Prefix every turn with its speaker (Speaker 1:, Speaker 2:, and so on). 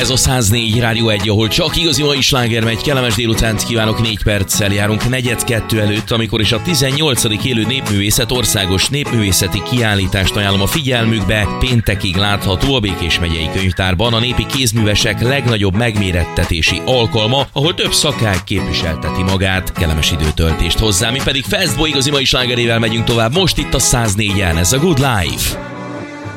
Speaker 1: Ez a 104 Rádió 1, ahol csak igazi mai sláger megy. Kellemes délutánt kívánok, 4 perccel járunk 4:02 előtt, amikor is a 18. élő népművészet országos népművészeti kiállítást ajánlom a figyelmükbe. Péntekig látható a Békés megyei könyvtárban a népi kézművesek legnagyobb megmérettetési alkalma, ahol több szakág képviselteti magát. Kellemes időtöltést hozzá, mi pedig Fastboy igazi mai slágerével megyünk tovább. Most itt a 104-en, ez a Good Life.